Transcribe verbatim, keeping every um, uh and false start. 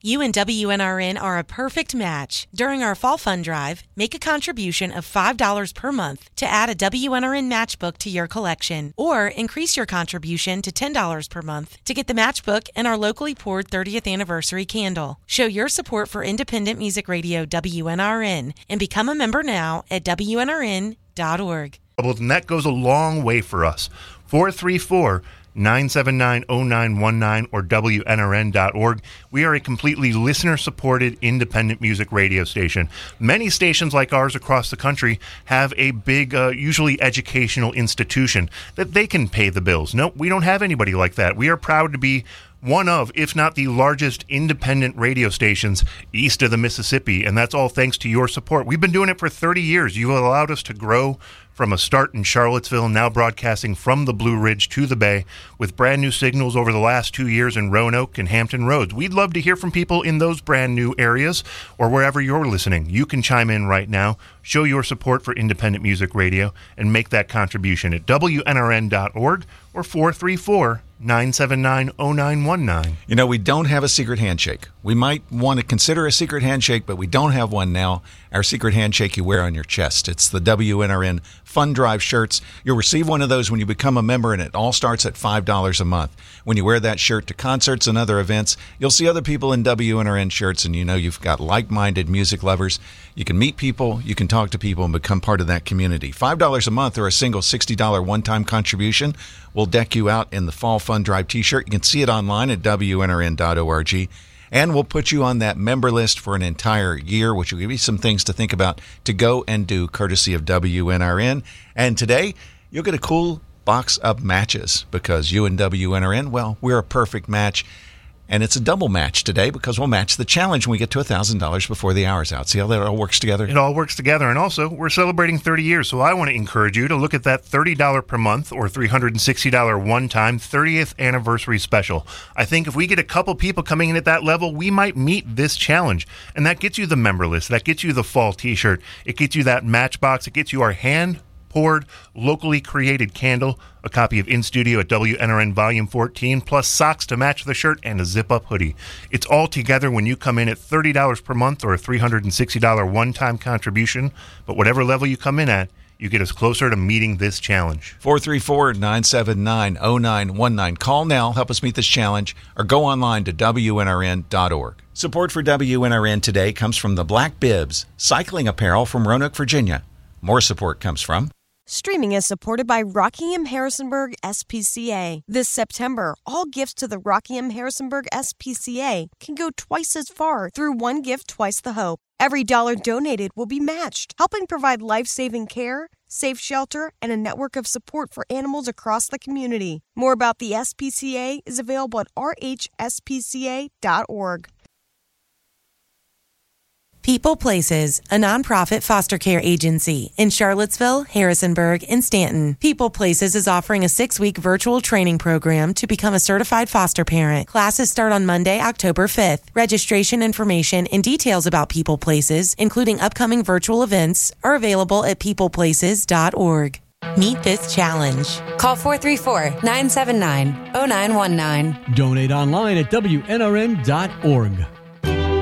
You and W N R N are a perfect match. During our Fall Fund Drive, make a contribution of five dollars per month to add a W N R N matchbook to your collection, or increase your contribution to ten dollars per month to get the matchbook and our locally poured thirtieth anniversary candle. Show your support for independent music radio W N R N and become a member now at W N R N dot org. And that goes a long way for us. four three four, nine seven nine, zero nine one nine or W N R N dot org. We are a completely listener-supported independent music radio station. Many stations like ours across the country have a big, uh, usually educational institution that they can pay the bills. No, we don't have anybody like that. We are proud to be one of, if not the largest independent radio stations east of the Mississippi, and that's all thanks to your support. We've been doing it for thirty years. You've allowed us to grow from a start in Charlottesville, now broadcasting from the Blue Ridge to the Bay with brand new signals over the last two years in Roanoke and Hampton Roads. We'd love to hear from people in those brand new areas or wherever you're listening. You can chime in right now, show your support for independent music radio, and make that contribution at W N R N dot org or four three four, nine seven nine, zero nine one nine. You know, we don't have a secret handshake. We might want to consider a secret handshake, but we don't have one now. Our secret handshake you wear on your chest. It's the W N R N Fund Drive shirts. You'll receive one of those when you become a member, and it all starts at five dollars a month. When you wear that shirt to concerts and other events, you'll see other people in W N R N shirts, and you know you've got like-minded music lovers. You can meet people, you can talk to people, and become part of that community. five dollars a month or a single sixty dollars one-time contribution will deck you out in the Fall Fund Drive t-shirt. You can see it online at W N R N dot org. And we'll put you on that member list for an entire year, which will give you some things to think about to go and do, courtesy of W N R N. And today, you'll get a cool box of matches because you and W N R N, well, we're a perfect match. And it's a double match today because we'll match the challenge when we get to one thousand dollars before the hour's out. See how that all works together? It all works together. And also, we're celebrating thirty years, so I want to encourage you to look at that thirty dollars per month or three hundred sixty dollars one-time thirtieth anniversary special. I think if we get a couple people coming in at that level, we might meet this challenge. And that gets you the member list. That gets you the fall t-shirt. It gets you that matchbox. It gets you our hand poured, locally created candle, a copy of In Studio at W N R N Volume fourteen, plus socks to match the shirt and a zip-up hoodie. It's all together when you come in at thirty dollars per month or a three hundred sixty dollars one-time contribution. But whatever level you come in at, you get us closer to meeting this challenge. four three four, nine seven nine, zero nine one nine. Call now, help us meet this challenge, or go online to W N R N dot org. Support for W N R N today comes from the Black Bibs, cycling apparel from Roanoke, Virginia. More support comes from... Streaming is supported by Rockingham Harrisonburg S P C A. This September, all gifts to the Rockingham Harrisonburg S P C A can go twice as far through One Gift, Twice the Hope. Every dollar donated will be matched, helping provide life-saving care, safe shelter, and a network of support for animals across the community. More about the S P C A is available at R H S P C A dot org. People Places, a nonprofit foster care agency in Charlottesville, Harrisonburg, and Stanton. People Places is offering a six-week virtual training program to become a certified foster parent. Classes start on Monday, October fifth. Registration information and details about People Places, including upcoming virtual events, are available at people places dot org. Meet this challenge. Call four three four, nine seven nine, zero nine one nine. Donate online at W N R N dot org.